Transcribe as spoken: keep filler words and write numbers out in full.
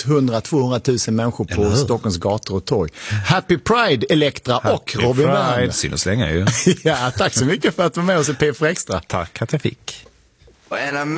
hundra till tvåhundratusen människor på Stockholms gator och torg. Happy Pride, Elektra Happy och Robin Werner. Synd att slänga ju. Ja, tack så mycket för att du var med oss i P F Extra. Tack att jag fick.